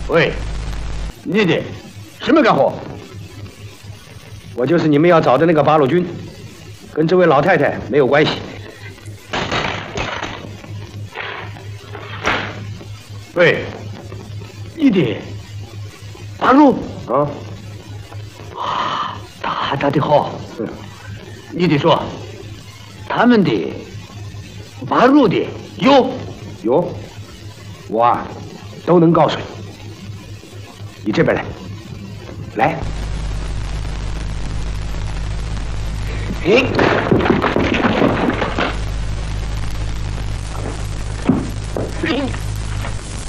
喂，你的什么干活？ 我就是你们要找的那个八路军，跟这位老太太没有关系。 喂，你的八路啊？ 大的好。你得说，他们的八路的有，我啊都能告诉你。你这边来。哎。